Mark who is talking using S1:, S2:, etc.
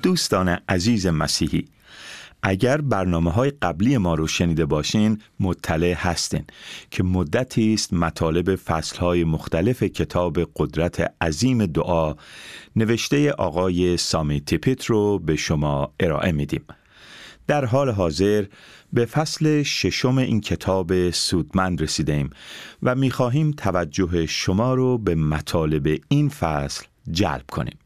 S1: دوستان عزیز مسیحی، اگر برنامه‌های قبلی ما رو شنیده باشین مطلع هستین که مدتی است مطالب فصل‌های مختلف کتاب قدرت عظیم دعا نوشته آقای سامی تیپیت رو به شما ارائه میدیم. در حال حاضر به فصل 6 این کتاب سودمند رسیدیم و می‌خواهیم توجه شما رو به مطالب این فصل جلب کنیم.